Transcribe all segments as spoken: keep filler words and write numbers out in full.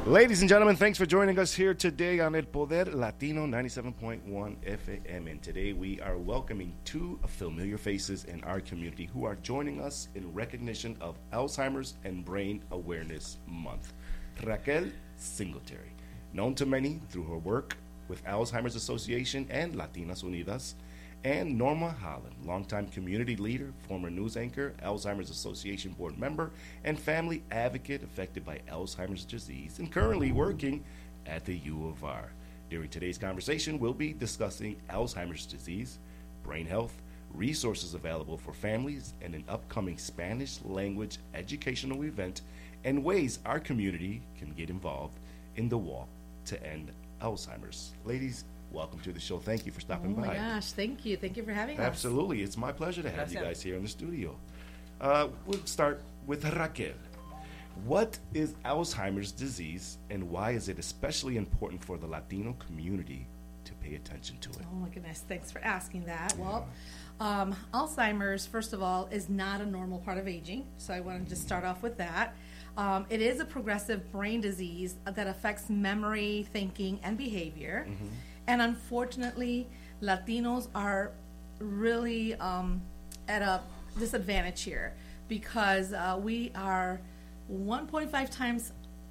Ladies and gentlemen, thanks for joining us here today on El Poder Latino ninety-seven point one F M. And today we are welcoming two familiar faces in our community who are joining us in recognition of Alzheimer's and Brain Awareness Month. Raquel Singletary, known to many through her work with Alzheimer's Association and Latinas Unidas, and Norma Holland, longtime community leader, former news anchor, Alzheimer's Association board member, and family advocate affected by Alzheimer's disease, and currently working at the U of R. During today's conversation, we'll be discussing Alzheimer's disease, brain health, resources available for families, and an upcoming Spanish language educational event, and ways our community can get involved in the walk to end Alzheimer's. Ladies, welcome to the show. Thank you for stopping by. Oh my by. gosh, thank you. Thank you for having us. Absolutely. It's my pleasure to have That's you guys it. here in the studio. Uh, we'll start with Raquel. What is Alzheimer's disease, and why is it especially important for the Latino community to pay attention to it? Oh my goodness, thanks for asking that. Yeah. Well, um, Alzheimer's, first of all, is not a normal part of aging, so I want to just start off with that. Um, it is a progressive brain disease that affects memory, thinking, and behavior. Mm-hmm. And unfortunately, Latinos are really um, at a disadvantage here because uh, we are one point five times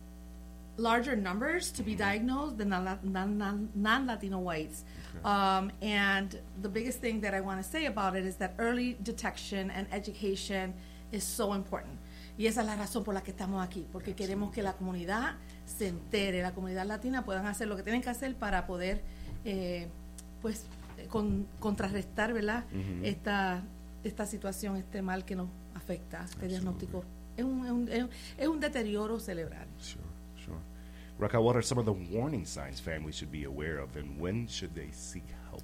larger numbers to be diagnosed than non- non-Latino whites. Okay. Um, and the biggest thing that I want to say about it is that early detection and education is so important. Y esa es la razón por la que estamos aquí, porque Absolutely. queremos que la comunidad se entere, la comunidad latina puedan hacer lo que tienen que hacer para poder Eh, pues con, contrarrestar, ¿verdad? Uh-huh. esta esta situación, este mal que nos afecta, este diagnóstico. Es un, es, un, es, un, es un deterioro cerebral. Sure, sure. Raquel, what are some of the warning signs families should be aware of, and when should they seek help?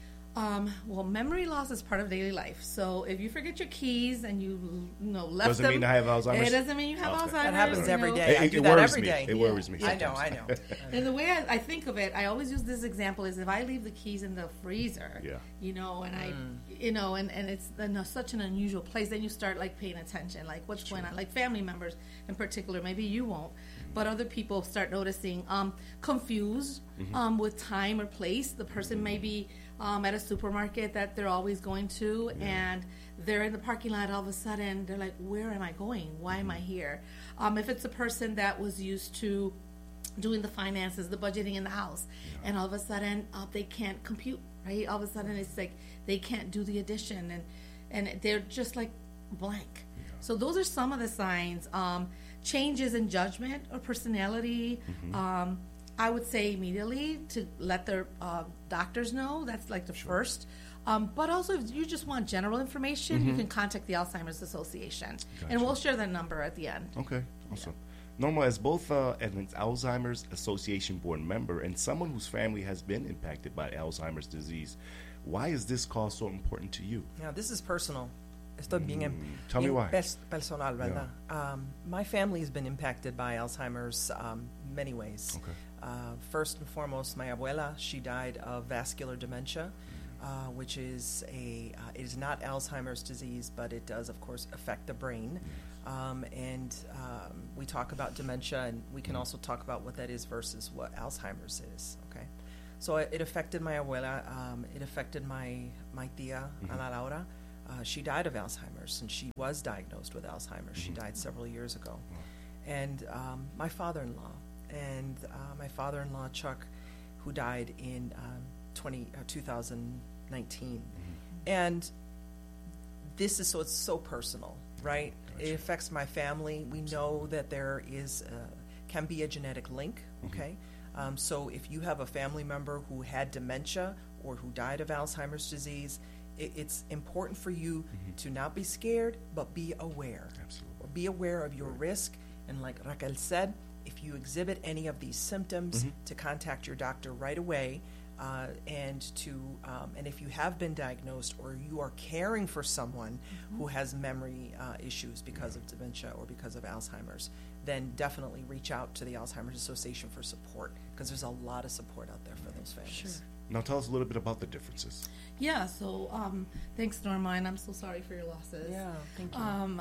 Um, well, memory loss is part of daily life. So if you forget your keys and you, you know, left doesn't them, mean I have Alzheimer's. It doesn't mean you have okay. Alzheimer's. That happens you every know. day. It, I do it that worries every me. day. It worries yeah. me. I know, I know. And the way I, I think of it, I always use this example is if I leave the keys in the freezer, yeah. you know, and mm. I, you know, and, and it's in a, such an unusual place, then you start like paying attention, like what's That's going true. on, like family members in particular, maybe you won't, mm-hmm. but other people start noticing, um, confused mm-hmm. um, with time or place. The person mm-hmm. may be Um, at a supermarket that they're always going to, yeah. and they're in the parking lot. All of a sudden, they're like, "Where am I going? Why am I here?" Um, if it's a person that was used to doing the finances, the budgeting in the house, yeah. and all of a sudden uh, they can't compute, right? All of a sudden, it's like they can't do the addition, and and they're just like blank. Yeah. So those are some of the signs. Um, changes in judgment or personality. Mm-hmm. Um, I would say immediately to let their uh, doctors know. That's like the sure. first. Um, but also, if you just want general information, mm-hmm. you can contact the Alzheimer's Association. Gotcha. And we'll share that number at the end. Okay, awesome. Yeah. Norma, as both uh, an Alzheimer's Association board member and someone whose family has been impacted by Alzheimer's disease, why is this cause so important to you? Yeah, this is personal. Esto es bien, mm, tell me why. Pers- personal, ¿verdad? Yeah. Um, my family has been impacted by Alzheimer's um, many ways. Okay. Uh, first and foremost, my abuela, she died of vascular dementia, uh, which is a, uh, it is not Alzheimer's disease, but it does, of course, affect the brain. Um, and um, we talk about dementia, and we can also talk about what that is versus what Alzheimer's is, okay? So it, it affected my abuela, um, it affected my, my tia, mm-hmm. Ana Laura. Uh, she died of Alzheimer's, and she was diagnosed with Alzheimer's. Mm-hmm. She died several years ago. Mm-hmm. And um, my father-in-law, and uh, my father-in-law, Chuck, who died in um, twenty, uh, two thousand nineteen. Mm-hmm. And this is, so it's so personal, right? Gotcha. It affects my family. We know that there is, uh, can be a genetic link, okay? Mm-hmm. Um, so if you have a family member who had dementia or who died of Alzheimer's disease, it, it's important for you mm-hmm. to not be scared, but be aware. Absolutely. Be aware of your right. risk. And like Raquel said, if you exhibit any of these symptoms, mm-hmm. to contact your doctor right away, uh, and to um, and if you have been diagnosed or you are caring for someone mm-hmm. who has memory uh, issues because yeah. of dementia or because of Alzheimer's, then definitely reach out to the Alzheimer's Association for support, because there's a lot of support out there for those families. Sure. Now tell us a little bit about the differences. Yeah, so um, thanks, Norma, and I'm so sorry for your losses. Yeah, thank you. Um,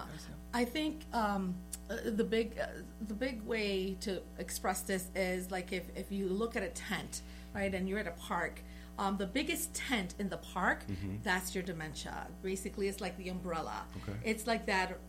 I think um, uh, the big uh, the big way to express this is like if, if you look at a tent, right, and you're at a park, um, the biggest tent in the park, mm-hmm. that's your dementia. Basically, it's like the umbrella. Okay. It's like that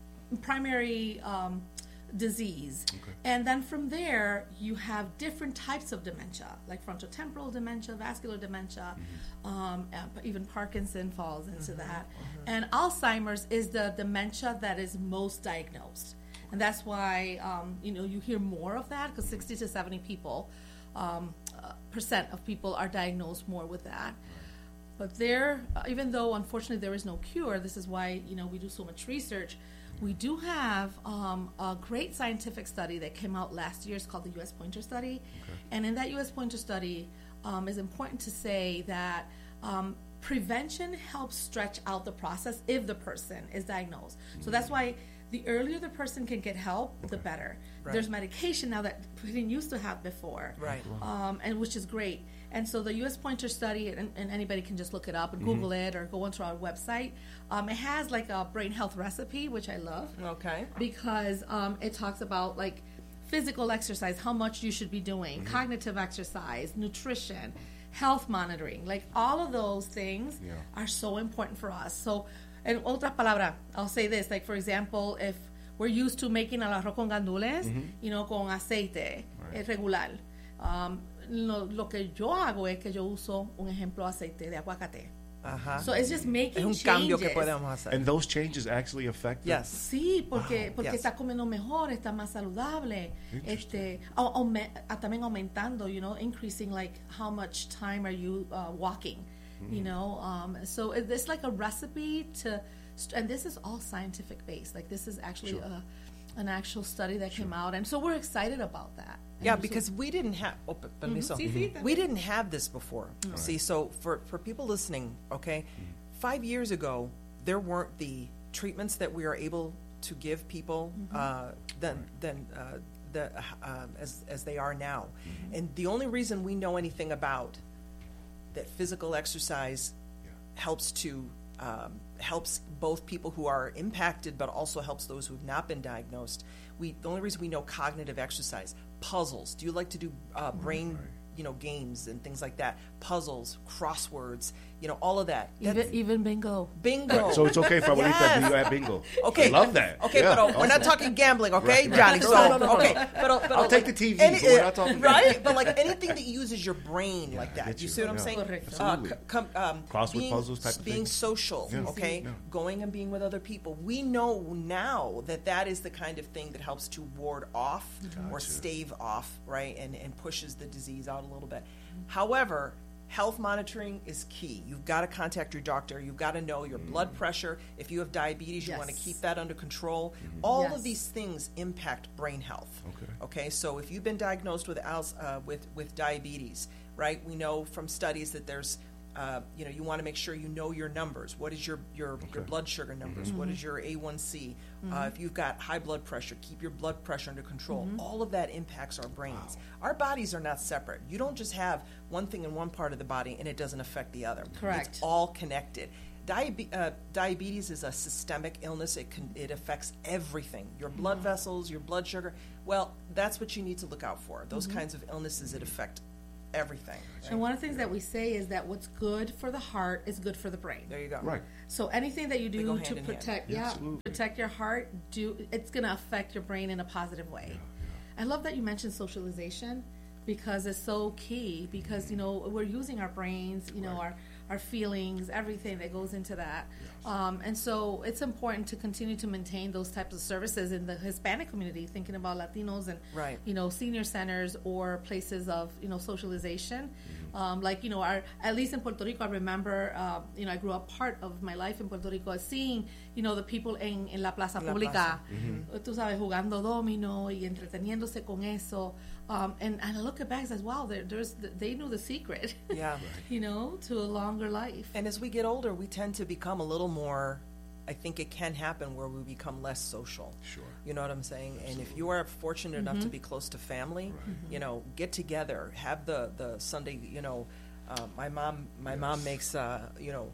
primary um, disease. Okay. And then from there, you have different types of dementia, like frontotemporal dementia, vascular dementia, mm-hmm. um, even Parkinson falls into mm-hmm. that. Mm-hmm. And Alzheimer's is the dementia that is most diagnosed. And that's why, um, you know, you hear more of that, because sixty to seventy people, um, uh, percent of people are diagnosed more with that. But there, uh, even though unfortunately there is no cure, this is why, you know, we do so much research. We do have um, a great scientific study that came out last year. It's called the U S Pointer Study. Okay. And in that U S Pointer Study, um, it's important to say that um, prevention helps stretch out the process if the person is diagnosed. Mm-hmm. So that's why the earlier the person can get help, okay. the better. Right. There's medication now that we didn't used to have before, right? Um, and which is great. And so the U S Pointer Study, and, and anybody can just look it up and mm-hmm. Google it or go onto our website. Um, it has like a brain health recipe, which I love. Okay. Because um, it talks about like physical exercise, how much you should be doing, mm-hmm. cognitive exercise, nutrition, health monitoring. Like all of those things yeah. are so important for us. So, en otras palabras, I'll say this. Like for example, if we're used to making el arroz con gandules, mm-hmm. you know, con aceite right. regular. Um, Lo, lo que yo hago es que yo uso un ejemplo aceite de aguacate. Uh-huh. So it's just making es un changes. Cambio que podemos hacer. And those changes actually affect it? Yes. Sí, porque, wow. porque yes. está comiendo mejor, está más saludable. Este, o, o me, también aumentando, you know, increasing like how much time are you uh, walking, mm-hmm. you know. Um, so it, it's like a recipe to, and this is all scientific based. Like this is actually sure. a, an actual study that sure. came out. And so we're excited about that. Yeah, because we didn't have oh, permiso. Mm-hmm. We didn't have this before. Mm-hmm. See, so for, for people listening, okay, mm-hmm. five years ago there weren't the treatments that we are able to give people mm-hmm. uh, than right. than uh, the uh, as as they are now. Mm-hmm. And the only reason we know anything about that physical exercise yeah. helps to um, helps both people who are impacted, but also helps those who have not been diagnosed. We the only reason we know cognitive exercise. Puzzles. Do you like to do uh, brain, right. you know, games and things like that? Puzzles, crosswords, you know, all of that. Even, even bingo. Bingo. Right. So it's okay for Abuelita yes. to do at bingo. Okay. I love that. Okay, yeah. but awesome. We're not talking gambling, okay, right. Johnny? No, So, no, no, no, okay. no. But, but I'll like, take the T V, any, but we're not talking right? But like anything that uses your brain yeah, like that. You. you see what I'm yeah. saying? Absolutely. Uh, com, um, Crossword being, puzzles type of Being thing. social, yeah. okay? Yeah. Going and being with other people. We know now that that is the kind of thing that helps to ward off gotcha. Or stave off, right? And, and pushes the disease out a little bit. Mm-hmm. However, health monitoring is key. You've got to contact your doctor. You've got to know your mm-hmm. blood pressure. If you have diabetes, you yes. want to keep that under control. Mm-hmm. All yes. of these things impact brain health. Okay. Okay. So if you've been diagnosed with uh, with with diabetes, right? We know from studies that there's Uh, you know, you want to make sure you know your numbers. What is your your, okay. your blood sugar numbers? Mm-hmm. What is your A one C? Mm-hmm. Uh, if you've got high blood pressure, keep your blood pressure under control. Mm-hmm. All of that impacts our brains. Wow. Our bodies are not separate. You don't just have one thing in one part of the body and it doesn't affect the other. Correct. It's all connected. Diabe- uh, diabetes is a systemic illness. It can, it affects everything. Your blood mm-hmm. vessels, your blood sugar. Well, that's what you need to look out for. Those mm-hmm. kinds of illnesses that affect everything. Right? And one of the things that we say is that what's good for the heart is good for the brain. There you go. Right. So anything that you do to protect, yeah, yeah protect your heart, do it's going to affect your brain in a positive way. Yeah, yeah. I love that you mentioned socialization because it's so key. Because you know we're using our brains, you know right. our our feelings, everything that goes into that. Yes. Um, and so it's important to continue to maintain those types of services in the Hispanic community, thinking about Latinos and, right. you know, senior centers or places of, you know, socialization. Mm-hmm. Um, like, you know, our, at least in Puerto Rico, I remember, uh, you know, I grew up part of my life in Puerto Rico seeing, you know, the people en, en la plaza la pública, plaza. Mm-hmm. tú sabes, jugando domino y entreteniéndose con eso. Um, and, and I look at back and says, wow, there's they knew the secret, yeah, right. you know, to a longer life. And as we get older, we tend to become a little more, I think it can happen where we become less social. Sure. You know what I'm saying? Absolutely. And if you are fortunate mm-hmm. enough to be close to family, right. mm-hmm. you know, get together, have the, the Sunday, you know, uh, my mom, my yes. mom makes, uh, you know,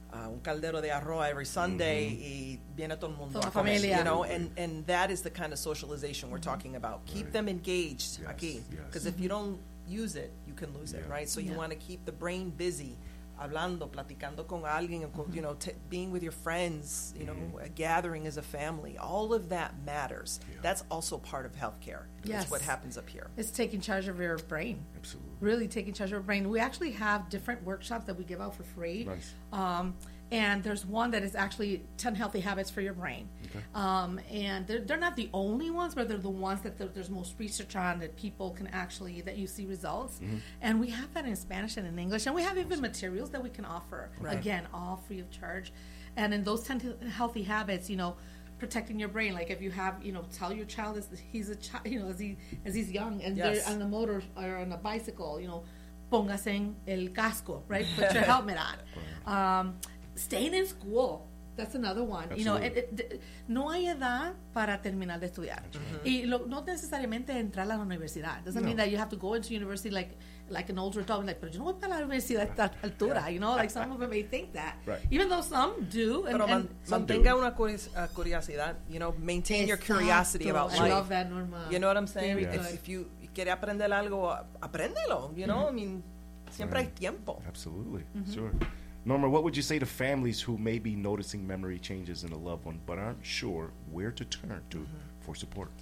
uh, un caldero de arroz every Sunday y viene todo el mundo Toda a comer, familia. you know, and, and that is the kind of socialization we're talking about. Keep Right. them engaged Yes, aquí, yes. because if you don't use it, you can lose it, Yeah. right? So you Yeah. want to keep the brain busy, hablando, platicando con alguien, you know, t- being with your friends, you know, Mhm. a gathering as a family. All of that matters. Yeah. That's also part of healthcare. Yes. It's what happens up here. It's taking charge of your brain. Absolutely. Really taking charge of your brain. We actually have different workshops that we give out for free. Nice. Um, and there's one that is actually ten healthy habits for your brain. Okay. Um, and they're, they're not the only ones, but they're the ones that there- there's most research on that people can actually, that you see results. Mm-hmm. And we have that in Spanish and in English. And we have even materials that we can offer. Right. Again, all free of charge. And in those ten he- healthy habits, you know, protecting your brain. Like if you have, you know, tell your child as he's a child, you know, as he as he's young and Yes. they're on a motor or on a bicycle, you know, póngase el casco, right? Put your helmet on. Um, staying in school. That's another one. You know, it, Absolutely. it- no hay edad para terminar de estudiar. Y lo, no necesariamente entrar a la universidad. Doesn't No. mean that you have to go into university like like an older adult. Like, pero yo no voy para la universidad a esta altura. You know, like some of them may think that. Right. Even though some do. And, Pero man, and some do. mantenga una curios- uh, curiosidad, you know, maintain your curiosity Exacto. about I life. love that, Norma. You know what I'm saying? Very If, good. if you quiere aprender algo, apréndelo, you know? I mean, siempre hay Right. tiempo. Absolutely. Mm-hmm. Sure. Norma, what would you say to families who may be noticing memory changes in a loved one but aren't sure where to turn to Mm-hmm. for support?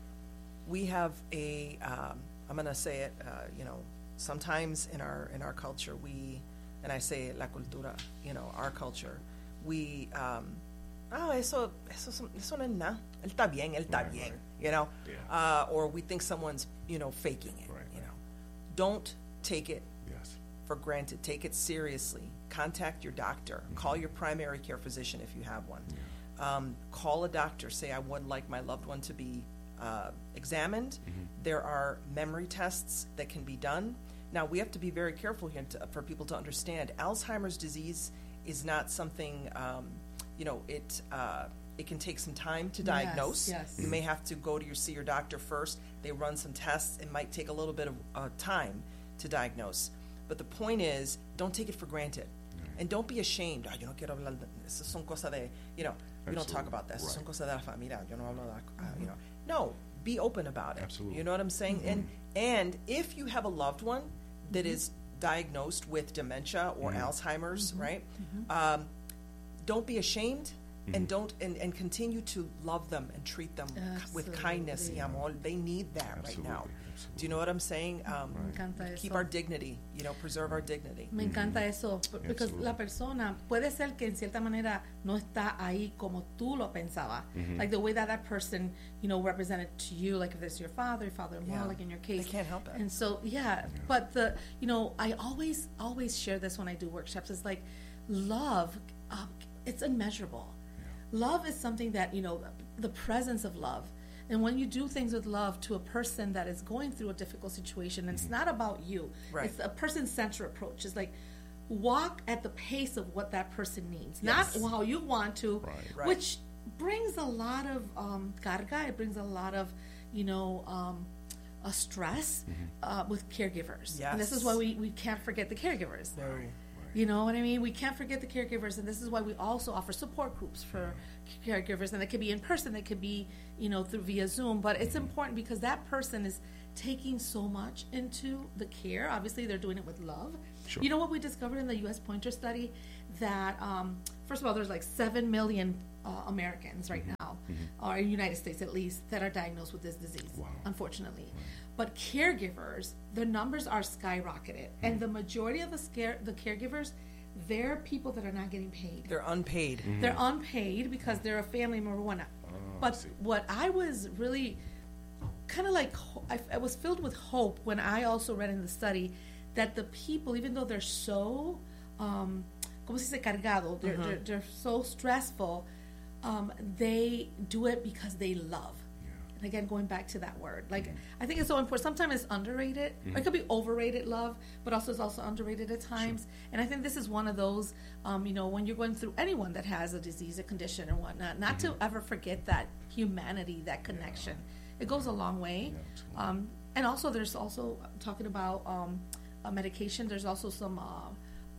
We have a, um, I'm going to say it, uh, you know, sometimes in our in our culture, we, and I say la cultura, you know, our culture, we, um, oh, eso, eso, son- eso no es nada. Él está bien, él está Right, bien, right. you know? Yeah. Uh, or we think someone's, you know, faking it, Right, you right. know? Don't take it Yes. for granted. Take it seriously. Contact your doctor. Call your primary care physician if you have one. Um, call a doctor. Say, I would like my loved one to be uh, examined. There are memory tests that can be done. Now, we have to be very careful here to, for people to understand. Alzheimer's disease is not something, um, you know, it uh, it can take some time to diagnose. yes. You may have to go to your see your doctor first. They run some tests. It might take a little bit of uh, time to diagnose. But the point is, don't take it for granted. And don't be ashamed. Ah, yo no quiero hablar de esas son cosas de, you know, we don't talk Absolutely. about that. Esas son Right. cosas de la familia. Yo no hablo de, la- uh, you know. No, be open about it. Absolutely. You know what I'm saying? And and if you have a loved one that is diagnosed with dementia or Alzheimer's, right? Um, don't be ashamed. And don't and, and continue to love them and treat them with kindness y Absolutely. amor. They need that right now. Absolutely, Do you know what I'm saying? Um, Me encanta Keep eso. our dignity, you know, preserve our dignity. Me encanta eso, p- because Absolutely. la persona puede ser que en cierta manera no está ahí como tú lo pensabas. Like the way that that person, you know, represented to you, like if it's your father, your father-in-law, Yeah. like in your case. They can't help it. And so, yeah, but the, you know, I always, always share this when I do workshops. It's like love, uh, it's immeasurable. Love is something that, you know, the presence of love. And when you do things with love to a person that is going through a difficult situation, and it's not about you. Right. It's a person-centered approach. It's like walk at the pace of what that person needs, Yes. not how you want to, Right. Right. which brings a lot of um, carga. It brings a lot of, you know, um, a stress uh, with caregivers. And this is Yes. why we, we can't forget the caregivers. No. You know what I mean? We can't forget the caregivers, and this is why we also offer support groups for caregivers, and it could be in person, it could be, you know, through via Zoom, but it's important because that person is taking so much into the care. Obviously, they're doing it with love. Sure. You know what we discovered in the U S Pointer study? That, um, first of all, there's like seven million uh, Americans right now, or in the United States at least, that are diagnosed with this disease, Wow. unfortunately. But caregivers, the numbers are skyrocketed, and the majority of the scare the caregivers, they're people that are not getting paid. They're unpaid. They're unpaid because they're a family member. One, I but see. what I was really kind of like, ho- I, I was filled with hope when I also read in the study that the people, even though they're so, um, como se dice, cargado, they're, they're, they're so stressful, um, they do it because they love. And again, going back to that word, like I think it's so important. Sometimes it's underrated, or it could be overrated love, but also it's also underrated at times. And I think this is one of those, um, you know, when you're going through anyone that has a disease, a condition, or whatnot, not to ever forget that humanity, that connection. It goes a long way. Yeah, absolutely. Um, and also, there's also talking about um, a medication. There's also some uh,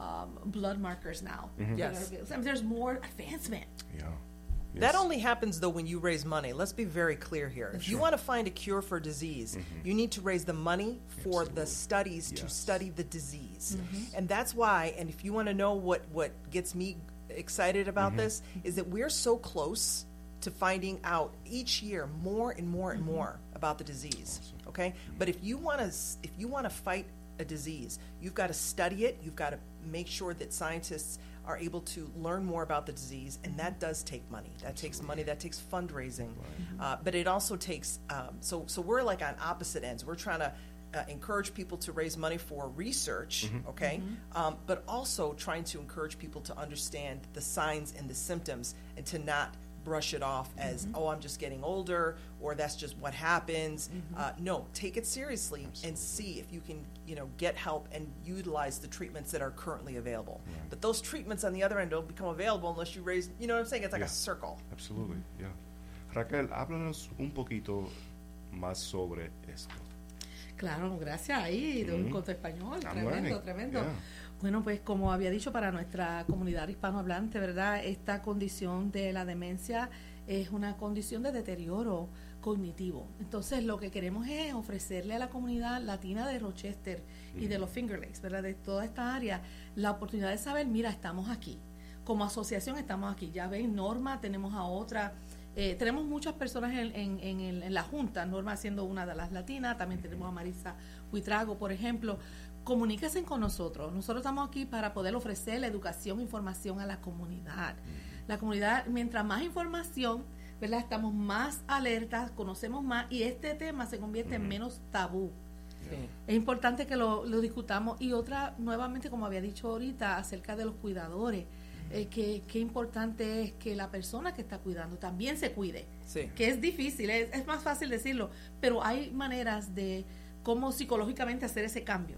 um, blood markers now. Mm-hmm. Yes. I mean, there's more advancement. Yeah. That Yes. only happens, though, when you raise money. Let's be very clear here. If you want to find a cure for disease, mm-hmm. you need to raise the money for Absolutely. the studies to Yes. study the disease. Mm-hmm. And that's why, and if you want to know what, what gets me excited about Mm-hmm. this, is that we're so close to finding out each year more and more and Mm-hmm. more about the disease. Okay? But if you want to if you want to fight a disease, you've got to study it, you've got to make sure that scientists are able to learn more about the disease, and that does take money. That takes money. That takes fundraising. Uh, but it also takes. Um, so so we're like on opposite ends. We're trying to uh, encourage people to raise money for research, okay, um, but also trying to encourage people to understand the signs and the symptoms and to not brush it off as, oh, I'm just getting older, or that's just what happens. Uh, no, take it seriously and see if you can, you know, get help and utilize the treatments that are currently available. But those treatments on the other end don't become available unless you raise, you know what I'm saying? It's like Yeah. a circle. Absolutely, yeah. Raquel, háblanos un poquito más sobre esto. Claro, gracias ahí, de un Mhm. conto español, I'm tremendo, learning, tremendo. yeah. Bueno, pues como había dicho, para nuestra comunidad hispanohablante, ¿verdad? Esta condición de la demencia es una condición de deterioro cognitivo. Entonces, lo que queremos es ofrecerle a la comunidad latina de Rochester y de los Finger Lakes, ¿verdad? De toda esta área, la oportunidad de saber, mira, estamos aquí. Como asociación estamos aquí. Ya ven, Norma, tenemos a otra. Eh, tenemos muchas personas en, en, en, el- en la Junta, Norma siendo una de las latinas, también tenemos a Marisa Huitrago, por ejemplo. Comuníquense con nosotros. Nosotros estamos aquí para poder ofrecer la educación e información a la comunidad. La comunidad, mientras más información, ¿verdad? Estamos más alertas, conocemos más y este tema se convierte en menos tabú. Sí. Es importante que lo, lo discutamos. Y otra, nuevamente, como había dicho ahorita, acerca de los cuidadores, eh, que, que importante es que la persona que está cuidando también se cuide. Sí. Que es difícil, es, es más fácil decirlo, pero hay maneras de cómo psicológicamente hacer ese cambio.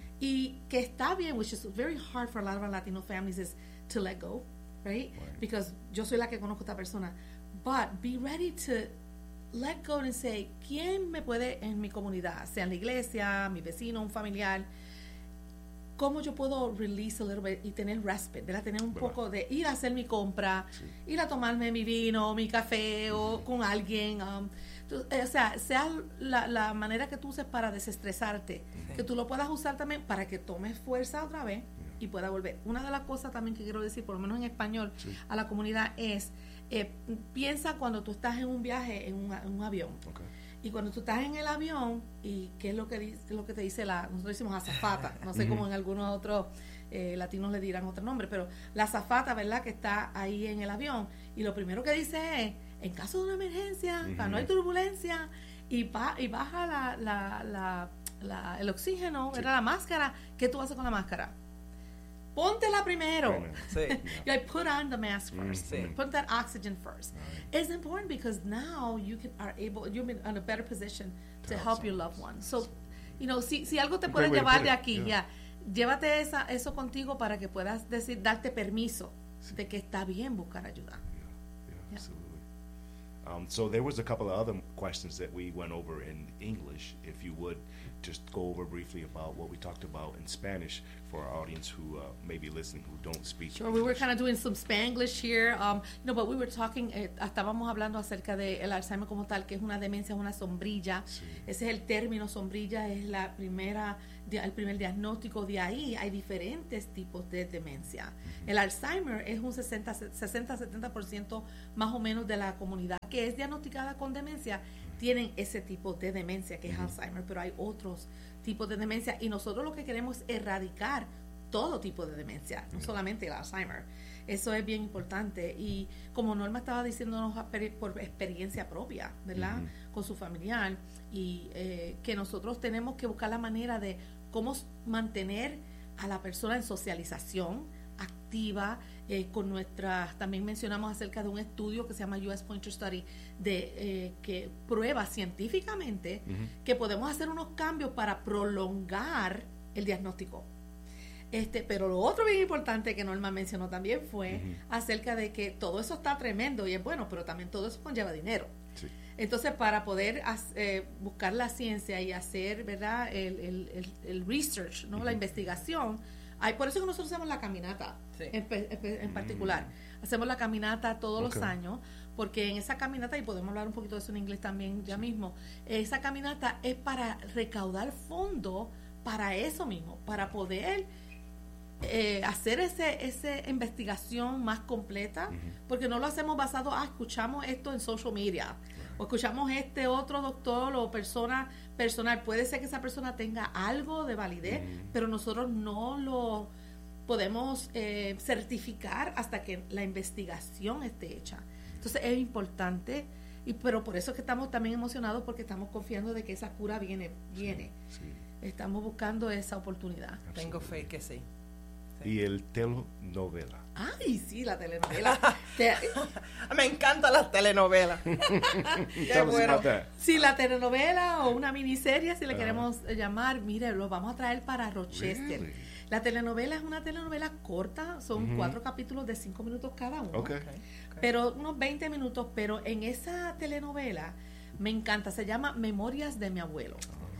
Y que está bien, which is very hard for a lot of our Latino families, is to let go, right? Right. Because yo soy la que conozco a esta persona. But be ready to let go and say, ¿quién me puede en mi comunidad? Sea en la iglesia, mi vecino, un familiar. ¿Cómo yo puedo release a little bit y tener respite, ¿verdad? Tener un ¿Verdad? poco de ir a hacer mi compra, ir a tomarme mi vino, mi café o con alguien. um, tú- eh, o sea, sea la, la manera que tú uses para desestresarte, que tú lo puedas usar también para que tomes fuerza otra vez y pueda volver. Una de las cosas también que quiero decir, por lo menos en español, Sí. a la comunidad es, eh, piensa cuando tú estás en un viaje, en un, en un avión. Okay. Y cuando tú estás en el avión, y qué es lo que dice, lo que te dice la, nosotros decimos azafata, no sé cómo en algunos otros eh, latinos le dirán otro nombre, pero la azafata, ¿verdad? Que está ahí en el avión, y lo primero que dice es, en caso de una emergencia, Ujú. cuando hay turbulencia, y, ba- y baja la, la, la, la- el oxígeno, Sí. ¿verdad? La máscara, ¿qué tú haces con la máscara? Póntela primero. Primero. Sí. You like, put on the mask first. Sí. Put that oxygen first. It's important because now you can are able, you're in a better position to, To help help your loved someone. ones. So, you know, si, si algo te A puede great way to llevar put de it, aquí, yeah. ya, llévate esa, eso contigo para que puedas decir, darte permiso de que está bien buscar ayuda. Yeah, yeah, Yeah. absolutely. Um, so there was a couple of other questions that we went over in English. If you would just go over briefly about what we talked about in Spanish for our audience who uh, may be listening who don't speak Sure, we were English. kind of doing some Spanglish here, um, no, but we were talking, eh, estábamos hablando acerca del el Alzheimer como tal, que es una demencia, es una sombrilla. Sí. Ese es el término, sombrilla es la primera, dia- el primer diagnóstico. De ahí hay diferentes tipos de demencia. El Alzheimer es un sesenta a setenta por ciento más o menos de la comunidad que es diagnosticada con demencia, tienen ese tipo de demencia que es Alzheimer, pero hay otros tipos de demencia y nosotros lo que queremos es erradicar todo tipo de demencia, no solamente el Alzheimer. Eso es bien importante y como Norma estaba diciéndonos a peri- por experiencia propia, ¿verdad? Ujú. Con su familiar y eh, que nosotros tenemos que buscar la manera de cómo s- mantener a la persona en socialización activa, eh, con nuestras, también mencionamos acerca de un estudio que se llama U S Pointer Study, de eh, que prueba científicamente Ujú. que podemos hacer unos cambios para prolongar el diagnóstico. Este, pero lo otro bien importante que Norma mencionó también fue Ujú. acerca de que todo eso está tremendo y es bueno, pero también todo eso conlleva dinero. Sí. Entonces, para poder haz- eh, buscar la ciencia y hacer, ¿verdad?, el, el, el, el research, ¿no?, la investigación, Hay, por eso que nosotros hacemos la caminata, Sí. en, pe- en pe- en particular. Hacemos la caminata todos Ok. los años, porque en esa caminata, y podemos hablar un poquito de eso en inglés también ya mismo, esa caminata es para recaudar fondos para eso mismo, para poder eh, hacer ese esa investigación más completa, porque no lo hacemos basado, ah, escuchamos esto en social media, o escuchamos este otro doctor o persona personal. Puede ser que esa persona tenga algo de validez, pero nosotros no lo podemos eh, certificar hasta que la investigación esté hecha. Entonces es importante, y pero por eso es que estamos también emocionados, porque estamos confiando de que esa cura viene, viene. Sí. Estamos buscando esa oportunidad. Tengo fe que sí. Y el telenovela. Ay, sí, la telenovela. Te- Me encantan las telenovelas. Tell us bueno. about that. sí, la telenovela o una miniserie, si le Ajá. queremos eh, llamar, mire, lo vamos a traer para Rochester. Really? La telenovela es una telenovela corta, son Ujú. cuatro capítulos de cinco minutos cada uno. Okay. Okay, okay. Pero unos veinte minutos, pero en esa telenovela me encanta, se llama Memorias de mi abuelo.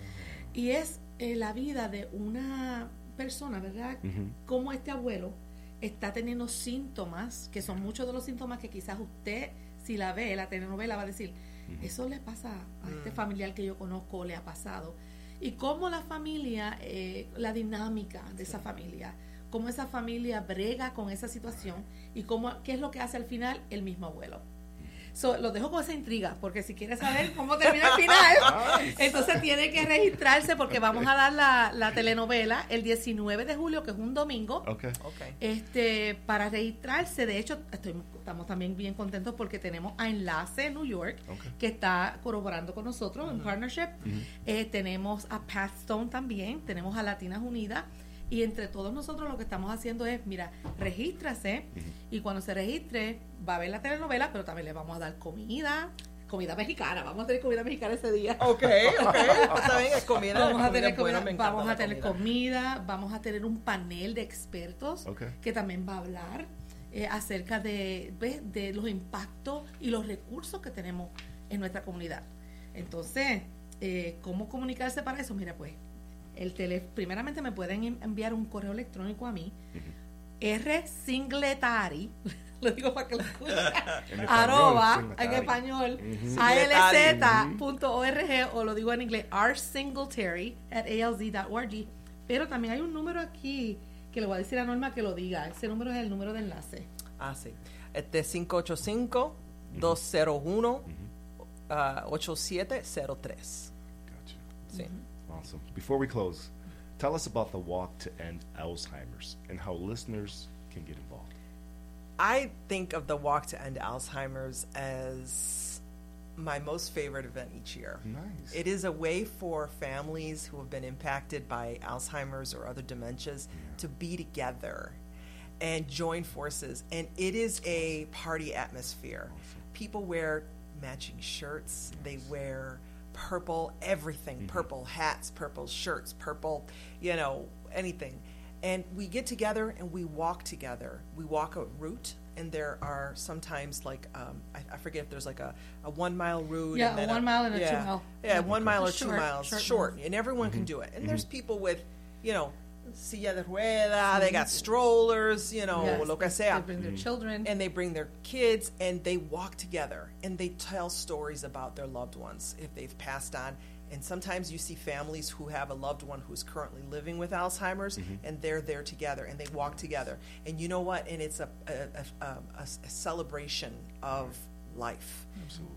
Y es eh, la vida de una persona, ¿verdad? Ujú. Cómo este abuelo está teniendo síntomas, que son muchos de los síntomas que quizás usted, si la ve, la telenovela, va a decir, eso le pasa a este Mm. familiar que yo conozco, le ha pasado. Y cómo la familia, eh, la dinámica de esa familia, cómo esa familia brega con esa situación y cómo, qué es lo que hace al final el mismo abuelo. So, lo dejo con esa intriga, porque si quiere saber cómo termina el final, entonces tiene que registrarse, porque vamos a dar la, la telenovela el diecinueve de julio, que es un domingo, Okay. Okay. este para registrarse. De hecho, estoy, estamos también bien contentos porque tenemos a Enlace New York, Okay. que está colaborando con nosotros en partnership. Eh, tenemos a Pathstone también, tenemos a Latinas Unidas, y entre todos nosotros lo que estamos haciendo es, mira, regístrase, y cuando se registre va a ver la telenovela, pero también le vamos a dar comida, comida mexicana, vamos a tener comida mexicana ese día. Ok, ok. Está bien, es comida. Vamos a comida tener buena, comida, me encanta vamos la a tener comida, vamos a tener un panel de expertos Ok. que también va a hablar eh, acerca de, ¿ves? de los impactos y los recursos que tenemos en nuestra comunidad. Entonces, eh, ¿cómo comunicarse para eso? Mira, pues, el tele, primeramente me pueden en- enviar un correo electrónico a mí, R Singletary, lo digo para que lo escuchen, En español, arroba, Singletary. en español, Ujú. A L Z Ujú. punto org, o lo digo en inglés, rsingletary at A L Z dot org. Pero también hay un número aquí que le voy a decir a Norma que lo diga. Ese número es el número de enlace. Ah, sí. Este es cinco ocho cinco, dos cero uno, ah, ocho siete cero tres. Gotcha. Sí. Awesome. Before we close, tell us about the Walk to End Alzheimer's and how listeners can get involved. I think of the Walk to End Alzheimer's as my most favorite event each year. Nice. It is a way for families who have been impacted by Alzheimer's or other dementias to be together and join forces. And it is a party atmosphere. People wear matching shirts. They wear purple, everything, purple hats, purple shirts, purple, you know, anything. And we get together and we walk together. We walk a route, and there are sometimes like, um, I, I forget if there's like a, a one mile route. Yeah, and a then one mile and a two yeah, mile. Yeah, one mile or two Short, miles, short short, miles. and everyone can do it. And there's people with, you know, silla de rueda, they got strollers, you know, Yes, lo que they- sea. They bring their children. And they bring their kids and they walk together and they tell stories about their loved ones if they've passed on. And sometimes you see families who have a loved one who's currently living with Alzheimer's, and they're there together and they walk together. And you know what? And it's a, a, a, a, a celebration of life. Absolutely.